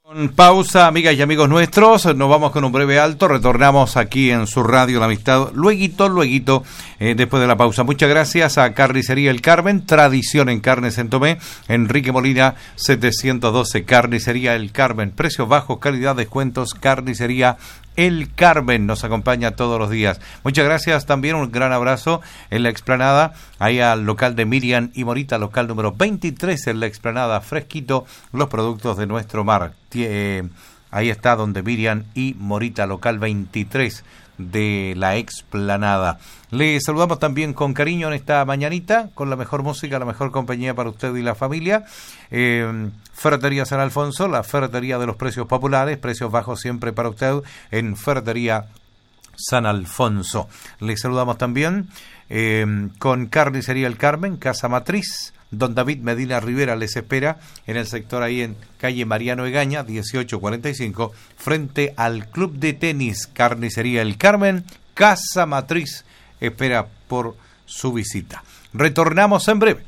Pausa, amigas y amigos nuestros, nos vamos con un breve alto, retornamos aquí en su radio La Amistad, lueguito, después de la pausa. Muchas gracias a Carnicería El Carmen, tradición en carnes en Tomé, Enrique Molina 712, Carnicería El Carmen, precios bajos, calidad, descuentos, Carnicería El Carmen nos acompaña todos los días. Muchas gracias también, un gran abrazo en la explanada, ahí al local de Miriam y Morita, local número 23 en la explanada, fresquito, los productos de nuestro mar. Ahí está donde Miriam y Morita, local 23 de la explanada. Le saludamos también con cariño en esta mañanita, con la mejor música, la mejor compañía para usted y la familia. Ferretería San Alfonso, la ferretería de los precios populares, precios bajos siempre para usted en Ferretería San Alfonso. Le saludamos también con Carnicería El Carmen, Casa Matriz. Don David Medina Rivera les espera en el sector ahí en calle Mariano Egaña, 1845, frente al Club de Tenis. Carnicería El Carmen, Casa Matriz, espera por su visita. Retornamos en breve.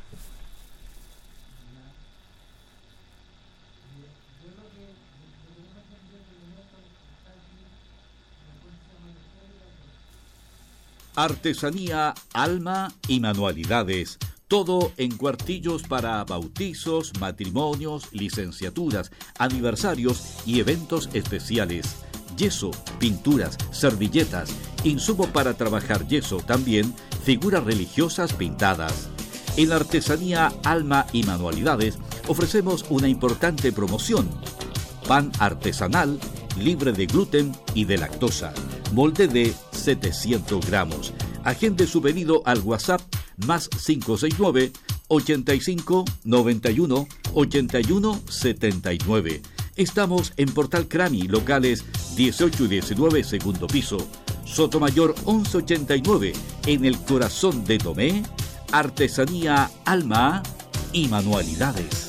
Artesanía, alma y manualidades. Todo en cuartillos para bautizos, matrimonios, licenciaturas, aniversarios y eventos especiales. Yeso, pinturas, servilletas, insumo para trabajar yeso, también figuras religiosas pintadas. En la Artesanía, alma y manualidades ofrecemos una importante promoción. Pan artesanal, libre de gluten y de lactosa, molde de 700 gramos. Agende su pedido al WhatsApp más 569 85 91 81 79. Estamos en Portal Crami, locales 18 y 19, segundo piso. Sotomayor 1189, en el corazón de Tomé. Artesanía, alma y manualidades.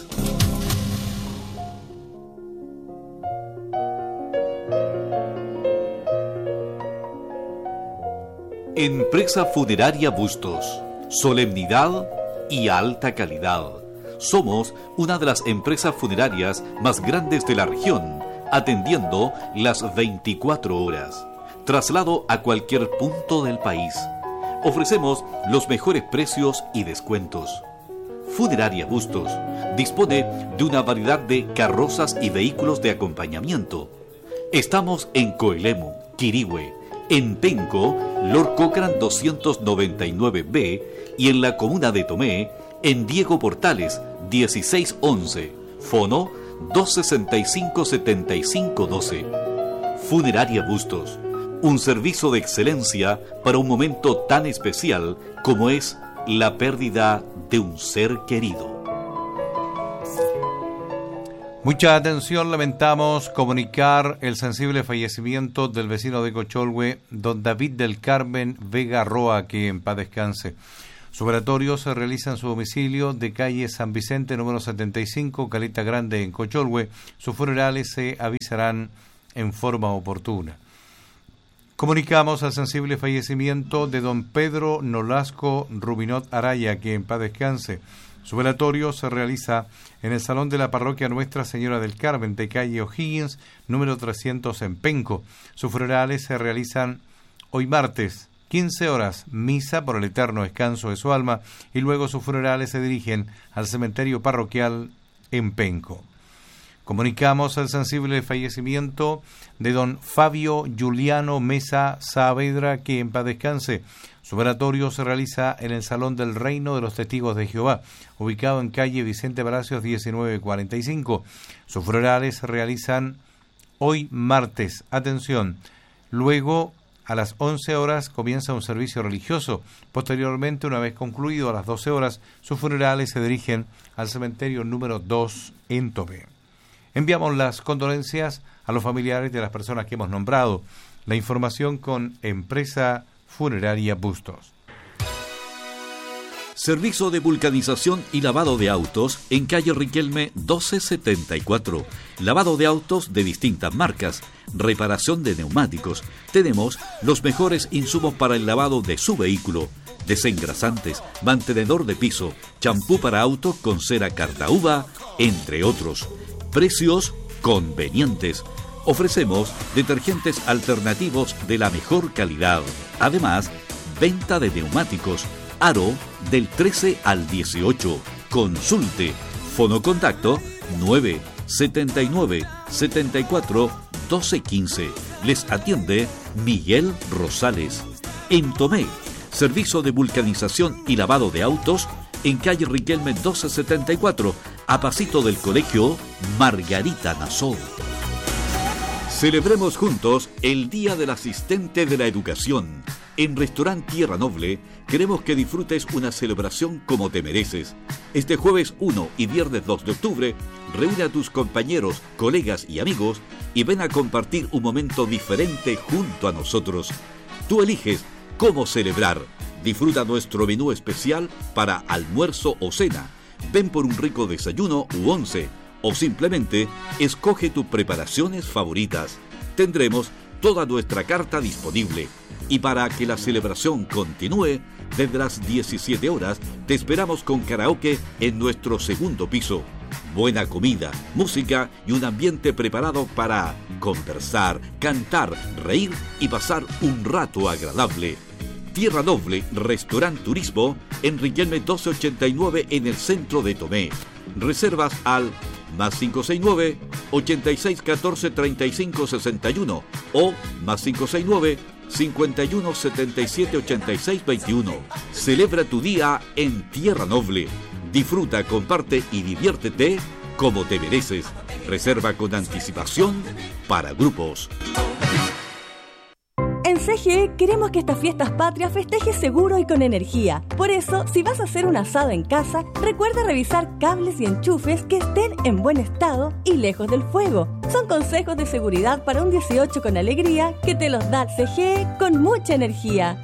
Empresa Funeraria Bustos. Solemnidad y alta calidad. Somos una de las empresas funerarias más grandes de la región, atendiendo las 24 horas. Traslado a cualquier punto del país. Ofrecemos los mejores precios y descuentos. Funeraria Bustos dispone de una variedad de carrozas y vehículos de acompañamiento. Estamos en Coelemu, Quirihue, en Penco, Lord Cochrane 299B y en la comuna de Tomé, en Diego Portales 1611, fono 265-7512. Funeraria Bustos, un servicio de excelencia para un momento tan especial como es la pérdida de un ser querido. Mucha atención, lamentamos comunicar el sensible fallecimiento del vecino de Cocholhue, don David del Carmen Vega Roa, que en paz descanse. Su velatorio se realiza en su domicilio de calle San Vicente, número 75, Caleta Grande, en Cocholhue. Sus funerales se avisarán en forma oportuna. Comunicamos el sensible fallecimiento de don Pedro Nolasco Rubinot Araya, que en paz descanse. Su velatorio se realiza en el Salón de la Parroquia Nuestra Señora del Carmen, de calle O'Higgins, número 300 en Penco. Sus funerales se realizan hoy martes, 15 horas, misa por el eterno descanso de su alma, y luego sus funerales se dirigen al cementerio parroquial en Penco. Comunicamos el sensible fallecimiento de don Fabio Juliano Mesa Saavedra, que en paz descanse. Su velatorio se realiza en el Salón del Reino de los Testigos de Jehová, ubicado en calle Vicente Palacios 1945. Sus funerales se realizan hoy martes. Atención, luego a las 11 horas comienza un servicio religioso. Posteriormente, una vez concluido a las 12 horas, sus funerales se dirigen al cementerio número 2 en Tomé. Enviamos las condolencias a los familiares de las personas que hemos nombrado. La información con Empresa Funeraria Bustos. Servicio de vulcanización y lavado de autos en calle Riquelme 1274. Lavado de autos de distintas marcas. Reparación de neumáticos. Tenemos los mejores insumos para el lavado de su vehículo. Desengrasantes, mantenedor de piso, champú para auto con cera Cartauba, entre otros. Precios convenientes. Ofrecemos detergentes alternativos de la mejor calidad. Además, venta de neumáticos. Aro del 13 al 18. Consulte. Fonocontacto 979 74 12 15. Les atiende Miguel Rosales. En Tomé, servicio de vulcanización y lavado de autos en calle Riquelme 1274, a pasito del colegio Margarita Nassau. Celebremos juntos el Día del Asistente de la Educación. En Restaurant Tierra Noble queremos que disfrutes una celebración como te mereces. Este jueves 1 y viernes 2 de octubre, reúne a tus compañeros, colegas y amigos y ven a compartir un momento diferente junto a nosotros. Tú eliges cómo celebrar. Disfruta nuestro menú especial para almuerzo o cena. Ven por un rico desayuno u once. O simplemente escoge tus preparaciones favoritas. Tendremos toda nuestra carta disponible. Y para que la celebración continúe, desde las 17 horas te esperamos con karaoke en nuestro segundo piso. Buena comida, música y un ambiente preparado para conversar, cantar, reír y pasar un rato agradable. Tierra Noble, Restaurant Turismo, en Riquelme 1289 en el centro de Tomé. Reservas al +569 8614 3561 o +569 51 77 86 21. Celebra tu día en Tierra Noble. Disfruta, comparte y diviértete como te mereces. Reserva con anticipación para grupos. En CGE queremos que estas fiestas patrias festejes seguro y con energía. Por eso, si vas a hacer un asado en casa, recuerda revisar cables y enchufes que estén en buen estado y lejos del fuego. Son consejos de seguridad para un 18 con alegría que te los da CGE con mucha energía.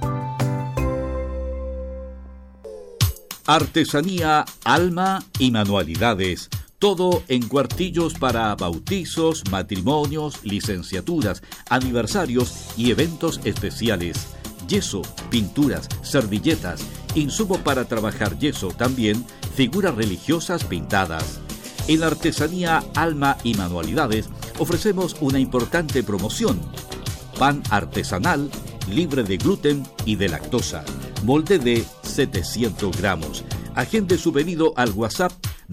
Artesanía, alma y manualidades. Todo en cuartillos para bautizos, matrimonios, licenciaturas, aniversarios y eventos especiales. Yeso, pinturas, servilletas, insumo para trabajar yeso, también figuras religiosas pintadas. En la artesanía, alma y manualidades ofrecemos una importante promoción. Pan artesanal, libre de gluten y de lactosa. Molde de 700 gramos. Agende su pedido al WhatsApp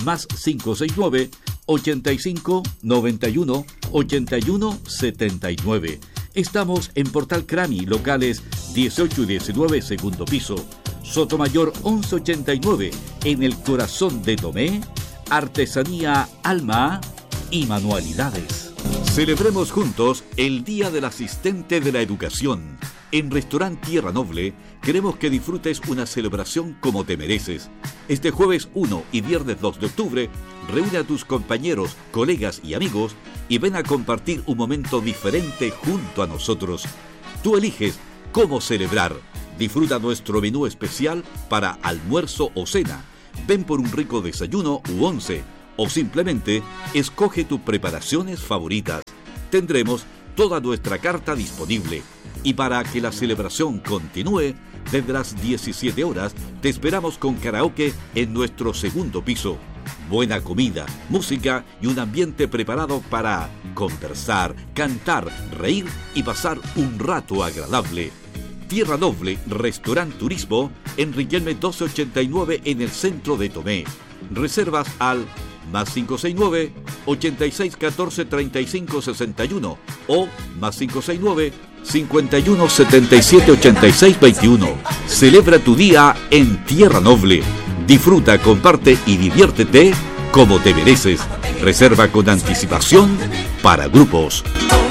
+569 85 91 81 79. Estamos en Portal Crami, locales 18 y 19, segundo piso. Sotomayor 1189, en el corazón de Tomé. Artesanía, alma y manualidades. Celebremos juntos el Día del Asistente de la Educación. En Restaurant Tierra Noble queremos que disfrutes una celebración como te mereces. Este jueves 1 y viernes 2 de octubre, reúne a tus compañeros, colegas y amigos y ven a compartir un momento diferente junto a nosotros. Tú eliges cómo celebrar. Disfruta nuestro menú especial para almuerzo o cena. Ven por un rico desayuno u once. O simplemente escoge tus preparaciones favoritas. Tendremos toda nuestra carta disponible. Y para que la celebración continúe, desde las 17 horas te esperamos con karaoke en nuestro segundo piso. Buena comida, música y un ambiente preparado para conversar, cantar, reír y pasar un rato agradable. Tierra Noble, Restaurant Turismo, en Riquelme 1289 en el centro de Tomé. Reservas al +569 8614 3561 o +569 51 77 86 21. Celebra tu día en Tierra Noble. Disfruta, comparte y diviértete como te mereces. Reserva con anticipación para grupos.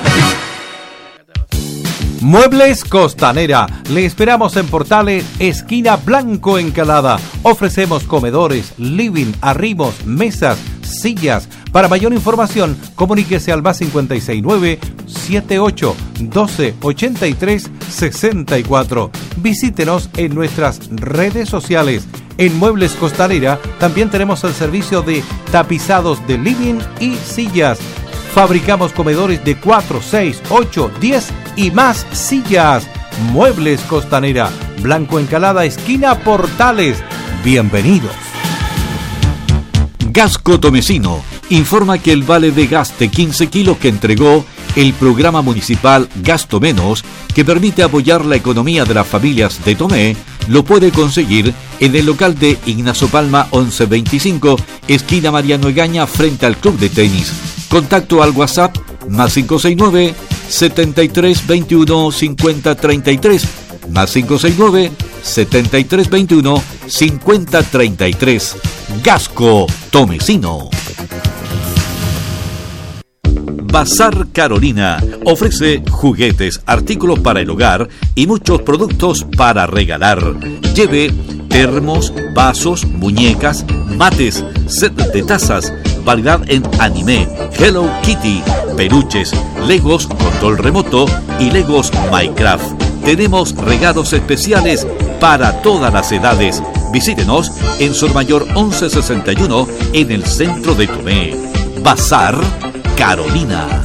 Muebles Costanera. Le esperamos en Portales, esquina Blanco Encalada. Ofrecemos comedores, living, arrimos, mesas, sillas. Para mayor información, comuníquese al +569 78 12 83 64. Visítenos en nuestras redes sociales. En Muebles Costanera también tenemos el servicio de tapizados de living y sillas. Fabricamos comedores de 4, 6, 8, 10 y más sillas. Muebles Costanera, Blanco Encalada, esquina Portales. Bienvenidos. Gasco Tomecino informa que el vale de gas de 15 kilos que entregó el programa municipal Gasto Menos, que permite apoyar la economía de las familias de Tomé, lo puede conseguir en el local de Ignacio Palma 1125, esquina Mariano Egaña, frente al club de tenis. Contacto al WhatsApp más 569 7321 5033 más 569 7321 5033. Gasco Tomecino. Bazar Carolina ofrece juguetes, artículos para el hogar y muchos productos para regalar. Lleve termos, vasos, muñecas, mates, set de tazas, variedad en anime, Hello Kitty, peluches, Legos control remoto y Legos Minecraft. Tenemos regalos especiales para todas las edades. Visítenos en Sormayor 1161 en el centro de Tomé. Bazar Carolina.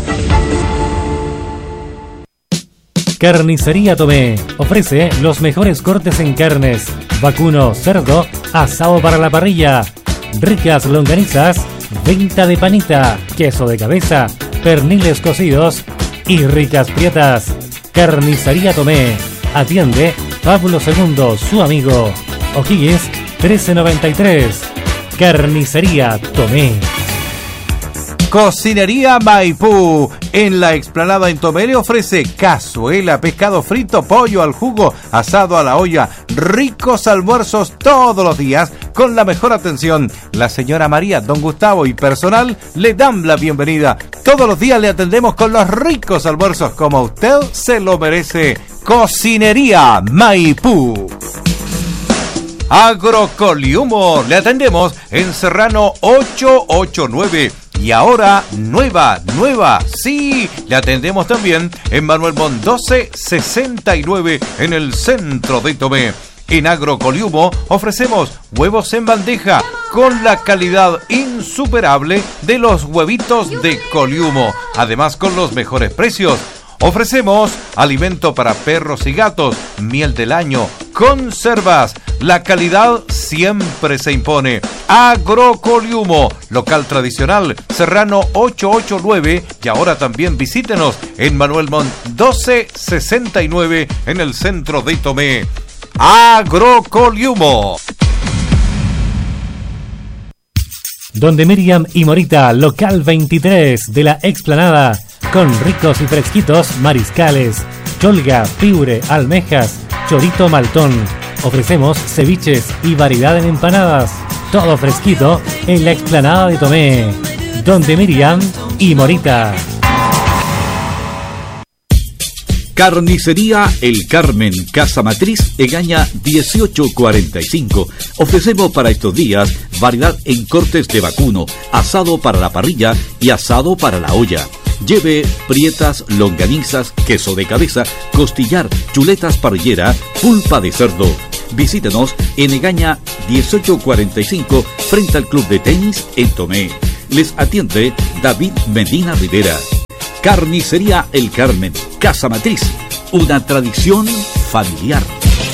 Carnicería Tomé ofrece los mejores cortes en carnes: vacuno, cerdo, asado para la parrilla, ricas longanizas, venta de panita, queso de cabeza, perniles cocidos y ricas prietas. Carnicería Tomé. Atiende Pablo II, su amigo. O'Higgins 1393. Carnicería Tomé. Cocinería Maipú, en la explanada en Tomé, le ofrece cazuela, pescado frito, pollo al jugo, asado a la olla, ricos almuerzos todos los días con la mejor atención. La señora María, don Gustavo y personal le dan la bienvenida. Todos los días le atendemos con los ricos almuerzos como usted se lo merece. Cocinería Maipú. Agrocoliumo, le atendemos en Serrano 889. Y ahora, nueva, sí, le atendemos también en Manuel Montt 1269 en el centro de Tomé. En Agrocoliumo ofrecemos huevos en bandeja con la calidad insuperable de los huevitos de Coliumo, además con los mejores precios. Ofrecemos alimento para perros y gatos, miel del año, conservas. La calidad siempre se impone. Agrocoliumo, local tradicional, Serrano 889. Y ahora también visítenos en Manuel Montt 1269 en el centro de Tomé. Agrocoliumo. Donde Miriam y Morita, local 23 de la explanada, con ricos y fresquitos mariscales, cholga, piure, almejas, chorito maltón. Ofrecemos ceviches y variedad en empanadas. Todo fresquito en la explanada de Tomé. Donde Miriam y Morita. Carnicería El Carmen, Casa Matriz, Egaña 1845. Ofrecemos para estos días variedad en cortes de vacuno, asado para la parrilla y asado para la olla. Lleve prietas, longanizas, queso de cabeza, costillar, chuletas parrillera, pulpa de cerdo. Visítenos en Egaña 1845 frente al club de tenis en Tomé. Les atiende David Medina Rivera. Carnicería El Carmen, Casa Matriz, una tradición familiar.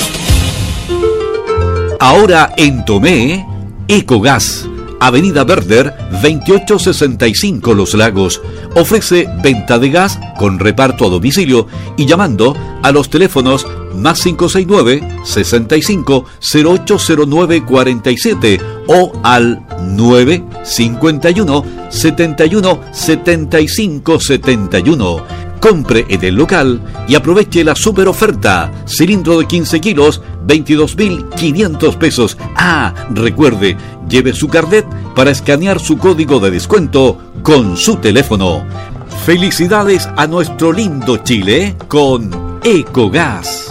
Ahora en Tomé, Ecogas, Avenida Verder 2865 Los Lagos. Ofrece venta de gas con reparto a domicilio y llamando a los teléfonos más 569 65 0809 47 o al 951 71 75 71. Compre en el local y aproveche la super oferta. Cilindro de 15 kilos, 22.500 pesos. Ah, recuerde, lleve su carnet para escanear su código de descuento con su teléfono. Felicidades a nuestro lindo Chile con Ecogas.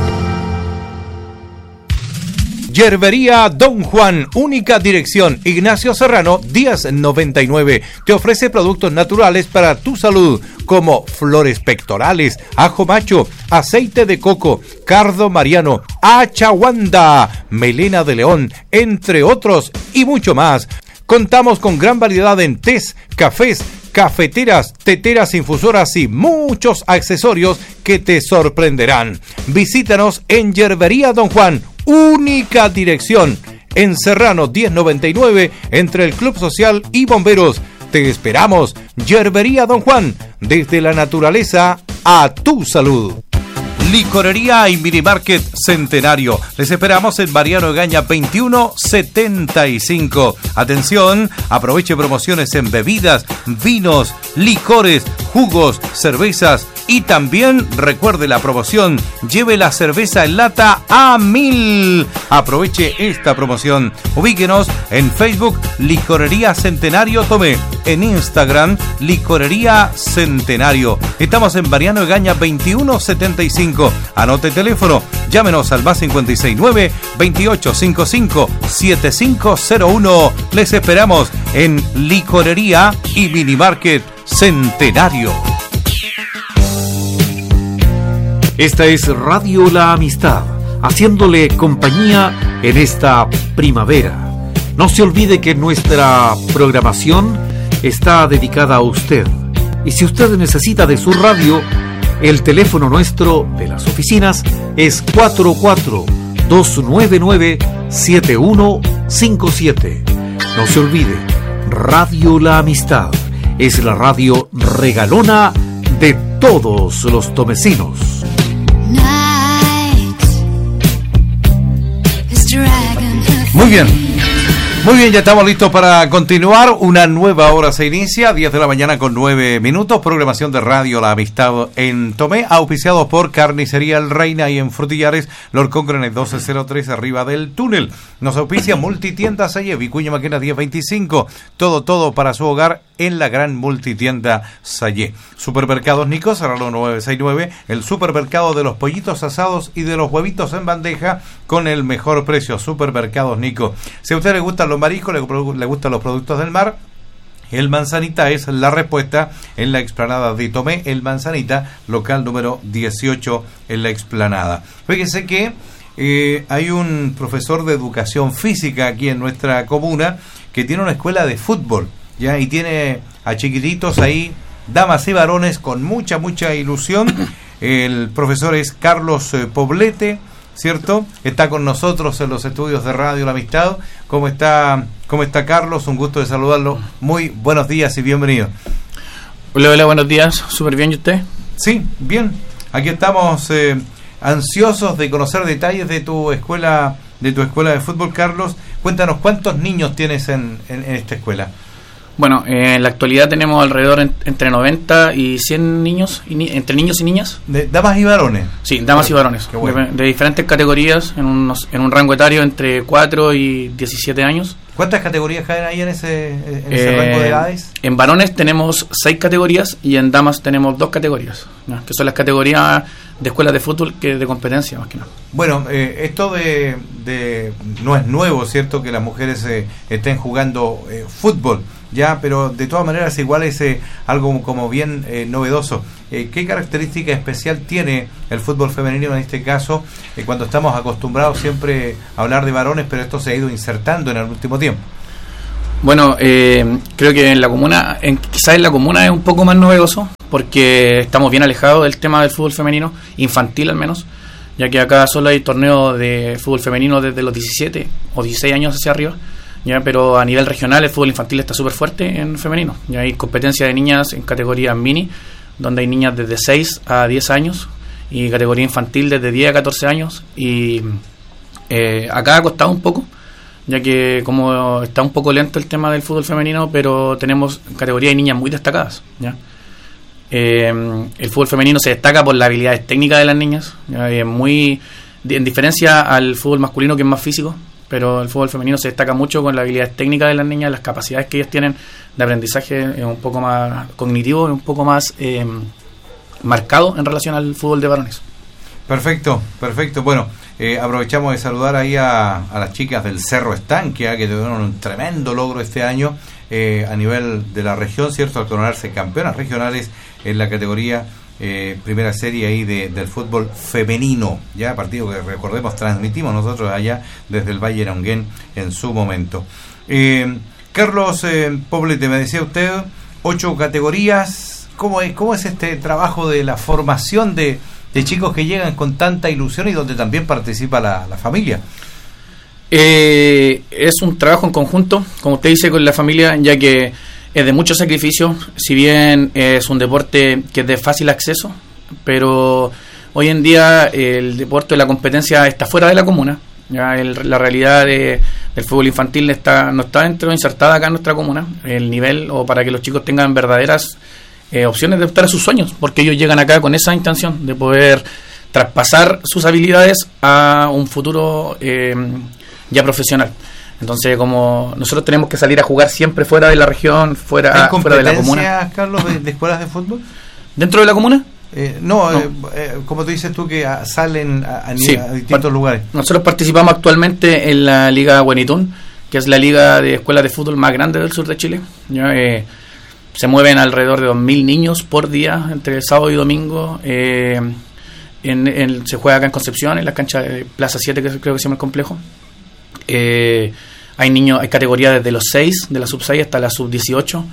Yerbería Don Juan, única dirección, Ignacio Serrano 1099. Te ofrece productos naturales para tu salud, como flores pectorales, ajo macho, aceite de coco, cardo mariano, achaguanda, melena de león, entre otros y mucho más. Contamos con gran variedad en tés, cafés, cafeteras, teteras, infusoras y muchos accesorios que te sorprenderán. Visítanos en Yerbería Don Juan, única dirección, en Serrano 1099, entre el Club Social y Bomberos. Te esperamos. Yerbería Don Juan, desde la naturaleza a tu salud. Licorería y Minimarket Centenario. Les esperamos en Mariano Egaña 2175. Atención, aproveche promociones en bebidas, vinos, licores, jugos, cervezas y también recuerde la promoción. Lleve la cerveza en lata a 1000. Aproveche esta promoción. Ubíquenos en Facebook Licorería Centenario Tomé. En Instagram Licorería Centenario. Estamos en Mariano Egaña 2175. Anote el teléfono, llámenos al +569 2855 7501. Les esperamos en Licorería y Minimarket Centenario. Esta es Radio La Amistad, haciéndole compañía en esta primavera. No se olvide que nuestra programación está dedicada a usted. Y si usted necesita de su radio, el teléfono nuestro de las oficinas es 44-299-7157. No se olvide, Radio La Amistad es la radio regalona de todos los tomecinos. Muy bien, ya estamos listos para continuar. Una nueva hora se inicia, 10 de la mañana con 9 minutos. Programación de Radio La Amistad en Tomé, auspiciados por Carnicería El Reina y en Frutillares, Lord Cochrane 1203, arriba del túnel. Nos auspicia Multitienda Sayé, Vicuña Maquena 1025. Todo para su hogar en la gran Multitienda Sayé. Supermercados Nico, Serrano 969, el supermercado de los pollitos asados y de los huevitos en bandeja con el mejor precio. Supermercados Nico. Si a usted le gustan los mariscos, le gustan los productos del mar, el Manzanita es la respuesta en la explanada de Tomé. El Manzanita, local número 18 en la explanada. Fíjese que hay un profesor de educación física aquí en nuestra comuna que tiene una escuela de fútbol, ¿ya? Y tiene a chiquititos ahí, damas y varones, con mucha ilusión. El profesor es Carlos Poblete, ¿cierto? Está con nosotros en los estudios de Radio La Amistad. ¿Cómo está Carlos? Un gusto de saludarlo. Muy buenos días y bienvenido. Hola, buenos días. Súper bien, ¿y usted? Sí, bien. Aquí estamos ansiosos de conocer detalles de tu escuela de fútbol, Carlos. Cuéntanos, ¿cuántos niños tienes en esta escuela? Bueno, en la actualidad tenemos alrededor entre 90 y 100 niños, entre niños y niñas. ¿Damas y varones? Sí, damas y varones, bueno. de diferentes categorías, en un rango etario entre 4 y 17 años. ¿Cuántas categorías caen ahí en ese rango de edades? En varones tenemos 6 categorías y en damas tenemos 2 categorías, ¿no? Que son las categorías de escuelas de fútbol, que de competencia más que nada. Bueno, esto de no es nuevo, ¿cierto? Que las mujeres estén jugando fútbol, ya, pero de todas maneras igual es algo como bien novedoso. ¿Qué característica especial tiene el fútbol femenino en este caso, cuando estamos acostumbrados siempre a hablar de varones, pero esto se ha ido insertando en el último tiempo? Bueno, creo que quizás en la comuna es un poco más novedoso, porque estamos bien alejados del tema del fútbol femenino, infantil al menos, ya que acá solo hay torneos de fútbol femenino desde los 17 o 16 años hacia arriba, ya, pero a nivel regional el fútbol infantil está súper fuerte en femenino. Ya hay competencia de niñas en categoría mini, donde hay niñas desde 6 a 10 años, y categoría infantil desde 10 a 14 años, y acá ha costado un poco, ya que como está un poco lento el tema del fútbol femenino, pero tenemos categoría de niñas muy destacadas, ¿ya? El fútbol femenino se destaca por las habilidades técnicas de las niñas, ¿ya? En diferencia al fútbol masculino, que es más físico, pero el fútbol femenino se destaca mucho con las habilidades técnicas de las niñas, las capacidades que ellas tienen de aprendizaje un poco más cognitivo, un poco más marcado en relación al fútbol de varones. Perfecto. Bueno, aprovechamos de saludar ahí a las chicas del Cerro Estanque, que tuvieron un tremendo logro este año a nivel de la región, ¿cierto? Al coronarse campeonas regionales en la categoría primera serie ahí del fútbol femenino, ya partido que recordemos transmitimos nosotros allá desde el Valle Eraunguén en su momento. Carlos Poblete, me decía usted 8 categorías. ¿Cómo es este trabajo de la formación de chicos que llegan con tanta ilusión y donde también participa la familia? Es un trabajo en conjunto, como usted dice, con la familia, ya que es de mucho sacrificio, si bien es un deporte que es de fácil acceso, pero hoy en día el deporte, la competencia está fuera de la comuna. Ya la realidad del fútbol infantil no está insertada acá en nuestra comuna, el nivel, o para que los chicos tengan verdaderas opciones de optar a sus sueños, porque ellos llegan acá con esa intención de poder traspasar sus habilidades a un futuro ya profesional. Entonces, como nosotros tenemos que salir a jugar siempre fuera de la región, fuera de la comuna. Carlos, de escuelas de fútbol? ¿Dentro de la comuna? No. Como tú dices tú, que salen a distintos lugares. Nosotros participamos actualmente en la Liga Huenitún, que es la liga de escuelas de fútbol más grande del sur de Chile. ¿Ya? Se mueven alrededor de 2.000 niños por día, entre sábado y domingo. Se juega acá en Concepción, en la cancha de Plaza 7, que creo que se llama el complejo. Hay categorías desde los 6, de la sub 6 hasta la sub 18.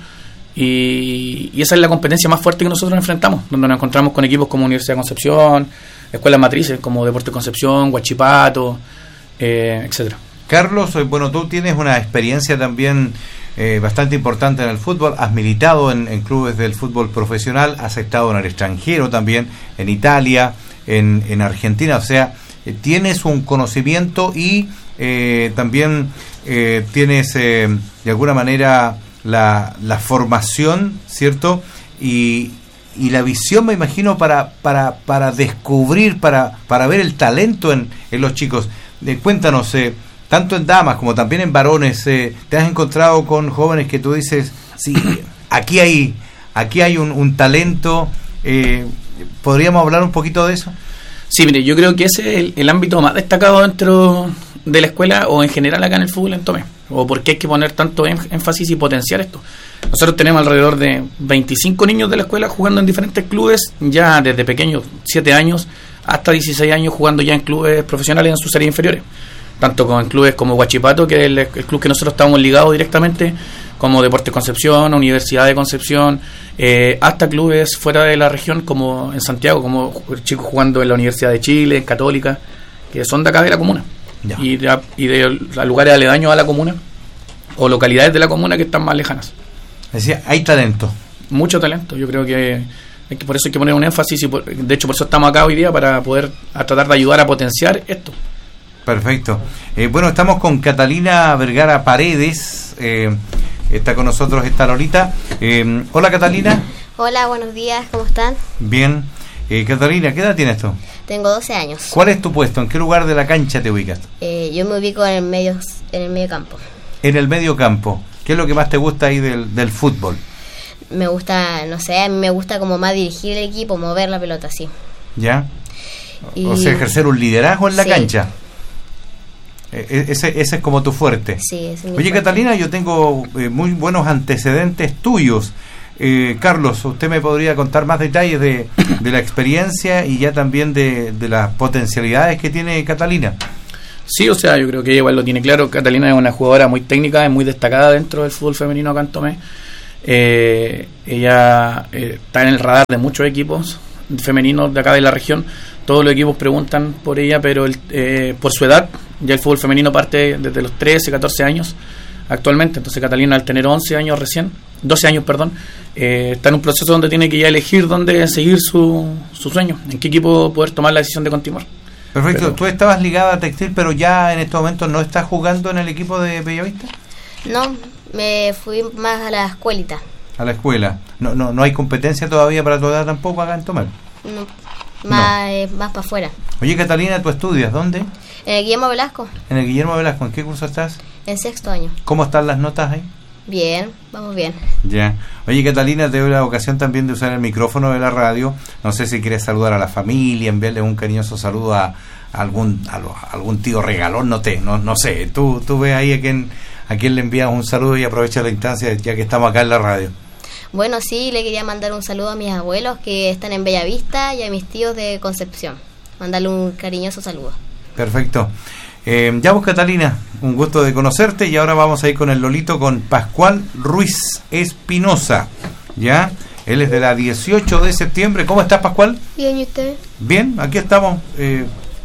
Y esa es la competencia más fuerte que nosotros enfrentamos, donde nos encontramos con equipos como Universidad de Concepción, escuelas matrices como Deportes Concepción, Huachipato, etcétera. Carlos, bueno, tú tienes una experiencia también bastante importante en el fútbol, has militado en clubes del fútbol profesional, has estado en el extranjero también, en Italia, en Argentina, o sea, tienes un conocimiento y también tienes de alguna manera la formación, ¿cierto? Y la visión, me imagino, para descubrir, para ver el talento en los chicos. Cuéntanos, tanto en damas como también en varones, ¿te has encontrado con jóvenes que tú dices, sí, aquí hay un talento? ¿Podríamos hablar un poquito de eso? Sí, mire, yo creo que ese es el ámbito más destacado dentro de la escuela o en general acá en el fútbol en Tomé, o por qué hay que poner tanto énfasis y potenciar esto. Nosotros tenemos alrededor de 25 niños de la escuela jugando en diferentes clubes, ya desde pequeños, 7 años hasta 16 años, jugando ya en clubes profesionales en sus series inferiores, tanto en clubes como Huachipato, que es el club que nosotros estamos ligados directamente, como Deportes Concepción, Universidad de Concepción, hasta clubes fuera de la región, como en Santiago, como chicos jugando en la Universidad de Chile, en Católica, que son de acá de la comuna. Ya. Y de lugares aledaños a la comuna o localidades de la comuna que están más lejanas. Decía, hay talento. Mucho talento. Yo creo que por eso hay que poner un énfasis de hecho por eso estamos acá hoy día, para poder tratar de ayudar a potenciar esto. Perfecto. Bueno, estamos con Catalina Vergara Paredes. Está con nosotros esta Lolita. Hola, Catalina. Hola, buenos días, ¿cómo están? Bien. Catalina, ¿qué edad tienes tú? Tengo 12 años. ¿Cuál es tu puesto? ¿En qué lugar de la cancha te ubicas? Yo me ubico en el medio campo. En el medio campo. ¿Qué es lo que más te gusta ahí del fútbol? Me gusta, no sé, a mí me gusta como más dirigir el equipo, mover la pelota así. ¿Ya? O sea, ejercer un liderazgo en la cancha. Ese es como tu fuerte. Sí, ese es mi fuerte. Catalina, yo tengo muy buenos antecedentes tuyos. Carlos, ¿usted me podría contar más detalles de la experiencia y ya también de las potencialidades que tiene Catalina? Sí, o sea, yo creo que ella igual lo tiene claro. Catalina es una jugadora muy técnica, es muy destacada dentro del fútbol femenino acá en Tomé. Ella está en el radar de muchos equipos femeninos de acá de la región. Todos los equipos preguntan por ella, pero por su edad, ya el fútbol femenino parte desde los 13, 14 años actualmente. Entonces Catalina, al tener 12 años, está en un proceso donde tiene que ya elegir dónde seguir su sueño, en qué equipo poder tomar la decisión de continuar. Perfecto. Pero, ¿tú estabas ligada a Textil, pero ya en estos momentos no estás jugando en el equipo de Bellavista? No, me fui más a la escuelita. A la escuela. No hay competencia todavía para tu edad tampoco acá en Tomé. No, más para afuera. Oye, Catalina, ¿tú estudias dónde? En el Guillermo Velasco. En el Guillermo Velasco. ¿En qué curso estás? En 6º año. ¿Cómo están las notas ahí? Bien, vamos bien. Ya. Oye, Catalina, te doy la ocasión también de usar el micrófono de la radio. No sé si quieres saludar a la familia, enviarle un cariñoso saludo a algún tío regalón, no sé. Tú ves ahí a quién le envías un saludo y aprovecha la instancia ya que estamos acá en la radio. Bueno, sí, le quería mandar un saludo a mis abuelos que están en Bellavista y a mis tíos de Concepción. Mandarle un cariñoso saludo. Perfecto. Ya vos, Catalina, un gusto de conocerte, y ahora vamos a ir con el Lolito, con Pascual Ruiz Espinosa. ¿Ya? Él es de la 18 de septiembre. ¿Cómo estás, Pascual? Bien, ¿y usted? Bien, aquí estamos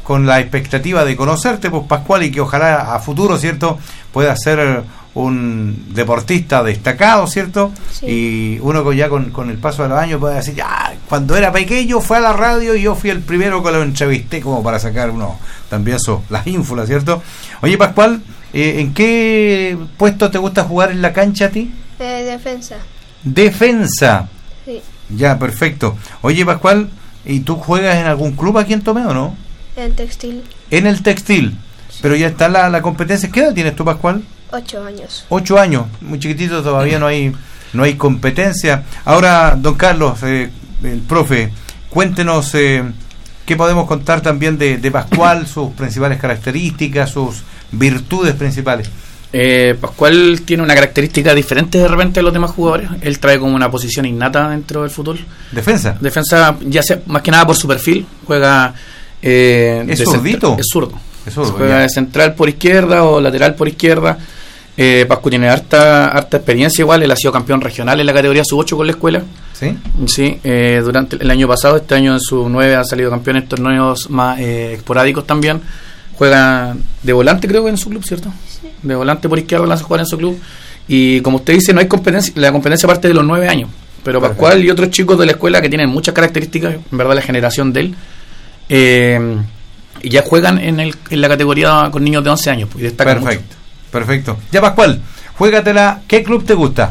con la expectativa de conocerte, pues Pascual, y que ojalá a futuro, ¿cierto?, pueda ser un deportista destacado, ¿cierto? Sí. Y uno con el paso de los años puede decir, ya, cuando era pequeño fue a la radio y yo fui el primero que lo entrevisté, como para sacar uno también las ínfulas, ¿cierto? Oye, Pascual, ¿en qué puesto te gusta jugar en la cancha a ti? Defensa. Defensa. Sí. Ya, perfecto. Oye, Pascual, ¿y tú juegas en algún club aquí en Tomé o no? En textil. En el textil. Pero ya está la competencia. ¿Qué edad tienes tú, Pascual? 8 años. 8 años. Muy chiquitito, todavía no hay competencia. Ahora, don Carlos, el profe, cuéntenos qué podemos contar también de Pascual, sus principales características, sus virtudes principales. Pascual tiene una característica diferente de repente de los demás jugadores. Él trae como una posición innata dentro del fútbol. ¿Defensa? Defensa, ya sea más que nada por su perfil. Juega... ¿Es zurdito? Es zurdo. ya. Juega de central por izquierda o lateral por izquierda. Pascu tiene harta experiencia igual. Él ha sido campeón regional en la categoría sub-8 con la escuela. ¿Sí? Sí, durante el año pasado, este año en sub-9 ha salido campeón en torneos más esporádicos también. Juega de volante, creo que en su club, ¿cierto? Sí. De volante por izquierda lanza a jugar en su club. Y como usted dice, no hay competencia. La competencia parte de los 9 años. Pero Perfecto. Pascual y otros chicos de la escuela que tienen muchas características, en verdad la generación de él, y ya juegan en la categoría con niños de 11 años, pues, y destacan mucho. Perfecto. Ya, Pascual, juégatela. ¿Qué club te gusta?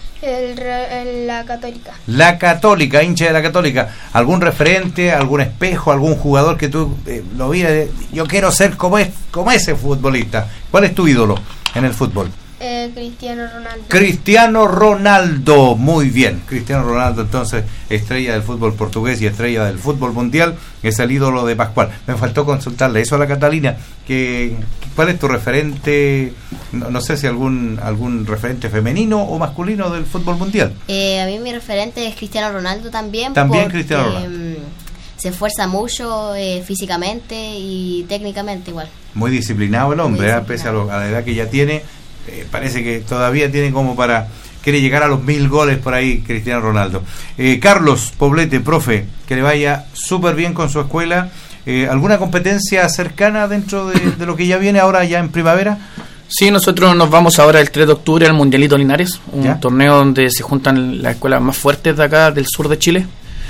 La Católica. La Católica, hincha de la Católica. ¿Algún referente, algún espejo, algún jugador que tú lo vieras? Yo quiero ser como ese futbolista. ¿Cuál es tu ídolo en el fútbol? Cristiano Ronaldo. Cristiano Ronaldo, muy bien. Cristiano Ronaldo, entonces, estrella del fútbol portugués y estrella del fútbol mundial, es el ídolo de Pascual. Me faltó consultarle eso a la Catalina, ¿cuál es tu referente? No sé si algún referente femenino o masculino del fútbol mundial. A mí mi referente es Cristiano Ronaldo también. También porque, Cristiano Ronaldo. Se esfuerza mucho físicamente y técnicamente igual. Muy disciplinado el hombre, Muy disciplinado. pese a la edad que ya tiene. Parece que todavía tiene quiere llegar a los 1000 goles por ahí Cristiano Ronaldo. Carlos Poblete, profe, que le vaya súper bien con su escuela. ¿Alguna competencia cercana dentro de lo que ya viene ahora ya en primavera? Sí, nosotros nos vamos ahora el 3 de octubre al Mundialito Linares, un ¿Ya? torneo donde se juntan las escuelas más fuertes de acá, del sur de Chile.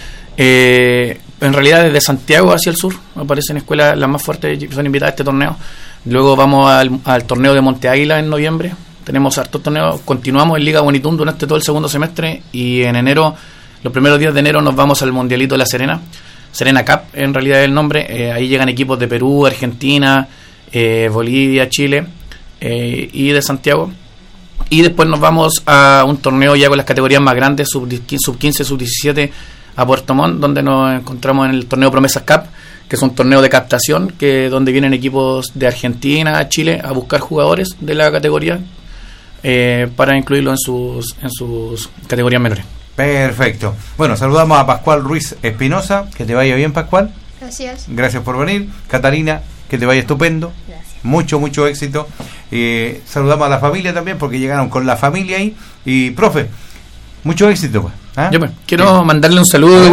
En realidad desde Santiago hacia el sur aparecen escuelas las más fuertes que son invitadas a este torneo. Luego vamos al torneo de Monte Águila en noviembre. Tenemos hartos torneos. Continuamos en Liga Bonitún durante todo el segundo semestre. Y en enero, los primeros días de enero, nos vamos al Mundialito de La Serena. Serena Cup, en realidad es el nombre. Ahí llegan equipos de Perú, Argentina, Bolivia, Chile y de Santiago. Y después nos vamos a un torneo ya con las categorías más grandes, sub-15, sub-17, a Puerto Montt, donde nos encontramos en el torneo Promesas Cup, que es un torneo de captación, donde vienen equipos de Argentina, Chile, a buscar jugadores de la categoría para incluirlo en sus categorías menores. Perfecto. Bueno, saludamos a Pascual Ruiz Espinosa. Que te vaya bien, Pascual. Gracias. Gracias por venir. Catalina, que te vaya estupendo. Gracias. Mucho éxito. Saludamos a la familia también, porque llegaron con la familia ahí. Y, profe, mucho éxito. Pues. ¿Ah? Yo quiero mandarle un saludo